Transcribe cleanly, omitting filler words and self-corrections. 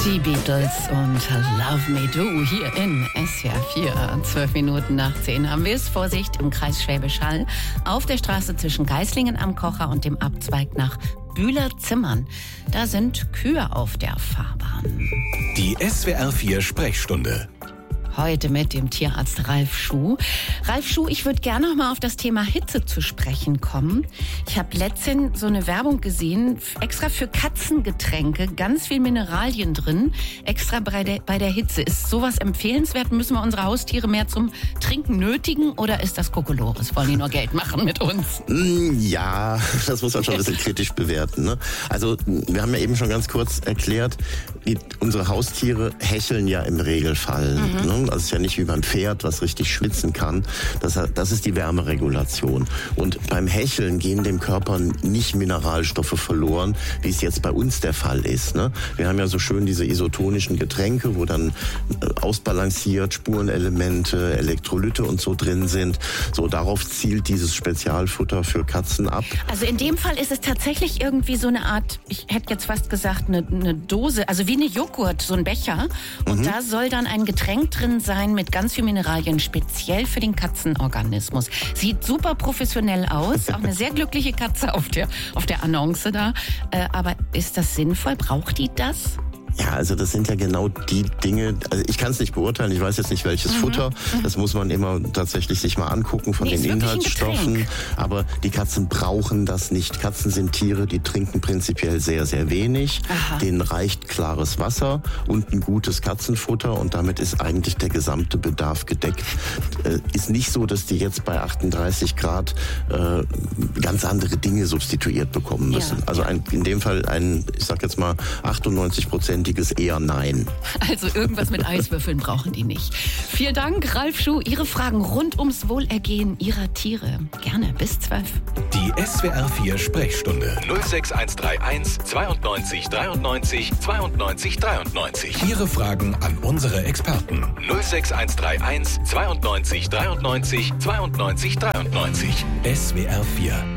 Die Beatles und Love Me Do hier in SWR 4. 12 Minuten nach 10 haben wir es. Vorsicht im Kreis Schwäbisch Hall auf der Straße zwischen Geislingen am Kocher und dem Abzweig nach Bühler-Zimmern. Da sind Kühe auf der Fahrbahn. Die SWR 4 Sprechstunde. Heute mit dem Tierarzt Ralf Schuh. Ralf Schuh, ich würde gerne noch mal auf das Thema Hitze zu sprechen kommen. Ich habe letztens so eine Werbung gesehen, extra für Katzengetränke, ganz viel Mineralien drin, extra bei der Hitze. Ist sowas empfehlenswert? Müssen wir unsere Haustiere mehr zum Trinken nötigen oder ist das Kokolores? Wollen die nur Geld machen mit uns? Ja, das muss man schon ein bisschen kritisch bewerten. Ne? Also wir haben ja eben schon ganz kurz erklärt, unsere Haustiere hecheln ja im Regelfall. Ne? Also es ist ja nicht wie beim Pferd, was richtig schwitzen kann. Das ist die Wärmeregulation. Und beim Hecheln gehen dem Körper nicht Mineralstoffe verloren, wie es jetzt bei uns der Fall ist. Ne? Wir haben ja so schön diese isotonischen Getränke, wo dann ausbalanciert Spurenelemente, Elektrolyte und so drin sind. So, darauf zielt dieses Spezialfutter für Katzen ab. Also in dem Fall ist es tatsächlich irgendwie so eine Art, ich hätte jetzt fast gesagt, eine Dose, also wie eine Joghurt, so ein Becher. Und da soll dann ein Getränk drin sein mit ganz viel Mineralien, speziell für den Katzenorganismus. Sieht super professionell aus, auch eine sehr glückliche Katze auf der Annonce da. Aber ist das sinnvoll? Braucht die das? Ja, also das sind ja genau die Dinge, also ich kann es nicht beurteilen, ich weiß jetzt nicht welches Futter, das muss man immer tatsächlich sich mal angucken von den Inhaltsstoffen, aber die Katzen brauchen das nicht. Katzen sind Tiere, die trinken prinzipiell sehr, sehr wenig, denen reicht klares Wasser und ein gutes Katzenfutter und damit ist eigentlich der gesamte Bedarf gedeckt. Ist nicht so, dass die jetzt bei 38 Grad ganz andere Dinge substituiert bekommen müssen. Ja. Also in dem Fall ich sag jetzt mal 98% eher Nein. Also irgendwas mit Eiswürfeln brauchen die nicht. Vielen Dank, Ralf Schuh. Ihre Fragen rund ums Wohlergehen Ihrer Tiere. Gerne bis 12. Die SWR 4 Sprechstunde. 06131 92 93 92 93. Ihre Fragen an unsere Experten. 06131 92 93 92 93. SWR 4